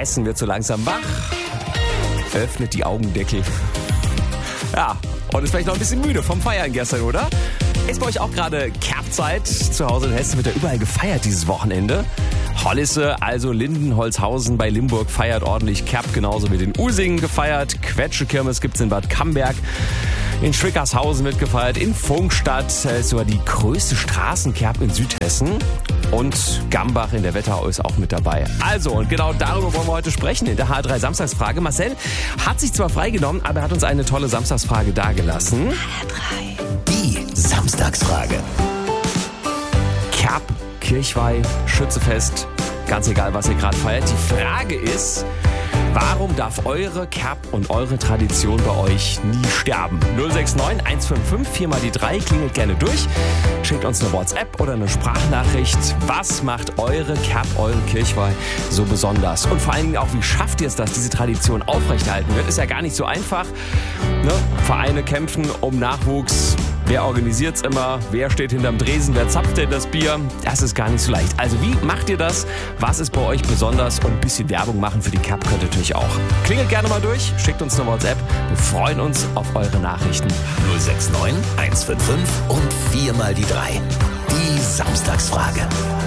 Hessen wird so langsam wach, öffnet die Augendeckel. Ja, und ist vielleicht noch ein bisschen müde vom Feiern gestern, oder? Ist bei euch auch gerade Kerbzeit? Zu Hause in Hessen wird ja überall gefeiert dieses Wochenende. Hollisse, also Lindenholzhausen bei Limburg, feiert ordentlich Kerb, genauso wie in Usingen gefeiert. Quetschekirmes gibt's in Bad Camberg. In Schwickershausen wird gefeiert, in Funkstadt ist sogar die größte Straßenkerb in Südhessen. Und Gambach in der Wetterau ist auch mit dabei. Also, und genau darüber wollen wir heute sprechen in der H3 Samstagsfrage. Marcel hat sich zwar freigenommen, aber er hat uns eine tolle Samstagsfrage dagelassen. H3. Die Samstagsfrage. Kerb, Kirchweih, Schützefest, ganz egal, was ihr gerade feiert. Die Frage ist, warum darf eure Kerb und eure Tradition bei euch nie sterben? 069 155 4 mal die 3, klingelt gerne durch. Schickt uns eine WhatsApp oder eine Sprachnachricht. Was macht eure Kerb, eure Kirchweih so besonders? Und vor allen Dingen auch, wie schafft ihr es, dass diese Tradition aufrechterhalten wird? Ist ja gar nicht so einfach. Ne? Vereine kämpfen um Nachwuchs. Wer organisiert's immer? Wer steht hinterm Dresen? Wer zapft denn das Bier? Das ist gar nicht so leicht. Also wie macht ihr das? Was ist bei euch besonders? Und ein bisschen Werbung machen für die Kerb könnt ihr natürlich auch. Klingelt gerne mal durch, schickt uns eine WhatsApp. Wir freuen uns auf eure Nachrichten. 069 155 und 4 mal die 3. Die Samstagsfrage.